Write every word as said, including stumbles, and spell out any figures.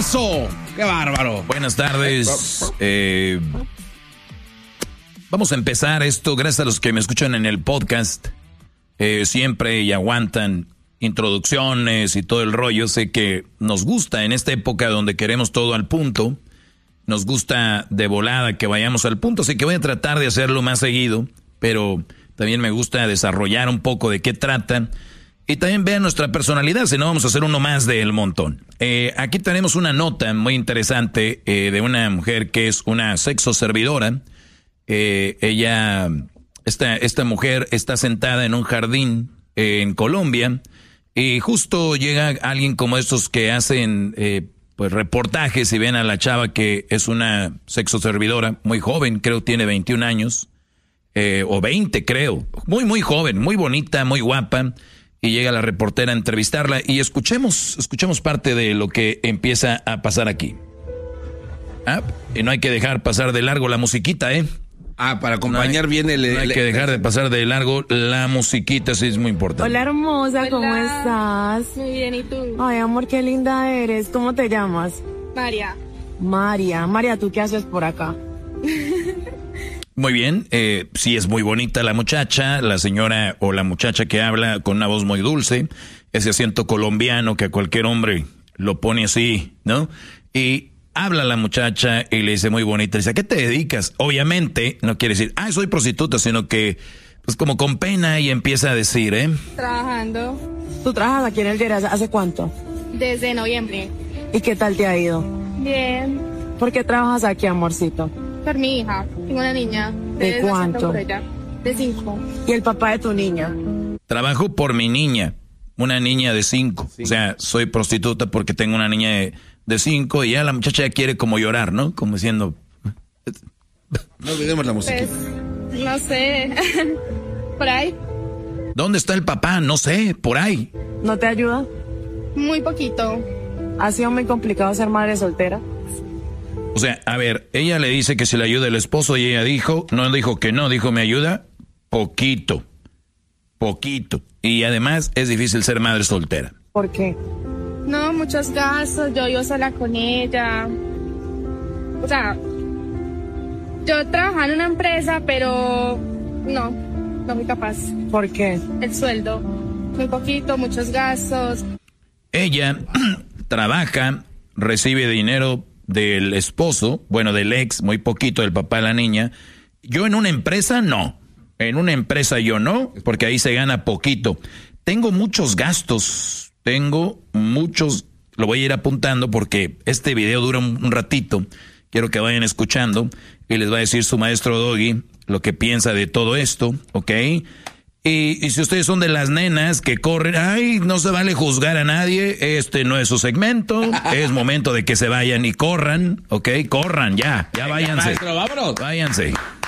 marzo. ¡Qué bárbaro! Buenas tardes. Eh, vamos a empezar esto. Gracias a los que me escuchan en el podcast. Eh, siempre y aguantan introducciones y todo el rollo. Sé que nos gusta en esta época donde queremos todo al punto. Nos gusta de volada que vayamos al punto. Así que voy a tratar de hacerlo más seguido. Pero también me gusta desarrollar un poco de qué trata. Y también vean nuestra personalidad, si no vamos a hacer uno más del montón. Eh, aquí tenemos una nota muy interesante eh, de una mujer que es una sexo servidora. Eh, ella, esta, esta mujer está sentada en un jardín eh, en Colombia y justo llega alguien como estos que hacen eh, pues reportajes y ven a la chava que es una sexo servidora muy joven, creo tiene veintiún años eh, o veinte creo, muy muy joven, muy bonita, muy guapa. Y llega la reportera a entrevistarla y escuchemos, escuchemos parte de lo que empieza a pasar aquí. Ah, y no hay que dejar pasar de largo la musiquita, ¿eh? Ah, para acompañar no hay, bien el... No hay el, que dejar de pasar de largo la musiquita, sí es muy importante. Hola hermosa, Hola. ¿cómo estás? Muy bien, ¿y tú? Ay, amor, qué linda eres. ¿Cómo te llamas? María. María. María, ¿tú qué haces por acá? Muy bien, eh, sí es muy bonita la muchacha, la señora o la muchacha que habla con una voz muy dulce, ese acento colombiano que a cualquier hombre lo pone así, ¿no? Y habla la muchacha y le dice muy bonita, dice, ¿a qué te dedicas? Obviamente no quiere decir, ah, soy prostituta, sino que pues como con pena y empieza a decir, ¿eh? Trabajando. ¿Tú trabajas aquí en el Geras hace cuánto? Desde noviembre. ¿Y qué tal te ha ido? Bien. ¿Por qué trabajas aquí, amorcito? Por mi hija. Tengo una niña. ¿De cuánto? Por ella. De cinco. ¿Y el papá de tu niña? Trabajo por mi niña, una niña de cinco. Sí. O sea, soy prostituta porque tengo una niña de, de cinco y ya la muchacha ya quiere como llorar, ¿no? Como diciendo... No olvidemos la música. Pues, no sé. Por ahí. ¿Dónde está el papá? No sé, por ahí. ¿No te ayuda? Muy poquito. ¿Ha sido muy complicado ser madre soltera? O sea, a ver, ella le dice que se le ayuda el esposo y ella dijo, no dijo que no, dijo me ayuda poquito, poquito. Y además es difícil ser madre soltera. ¿Por qué? No, muchos gastos, yo vivo sola con ella. O sea, yo trabajaba en una empresa, pero no, no fui capaz. ¿Por qué? El sueldo, muy poquito, muchos gastos. Ella trabaja, recibe dinero del esposo, bueno, del ex, muy poquito, del papá de la niña. Yo en una empresa, no. En una empresa yo no, porque ahí se gana poquito. Tengo muchos gastos, tengo muchos, lo voy a ir apuntando porque este video dura un, un ratito. Quiero que vayan escuchando y les va a decir su maestro Doggy lo que piensa de todo esto, ¿ok? Y, y si ustedes son de las nenas que corren, ay, no se vale juzgar a nadie, este no es su segmento, es momento de que se vayan y corran, ¿ok? Corran, ya, ya váyanse. Maestro, vámonos. Váyanse.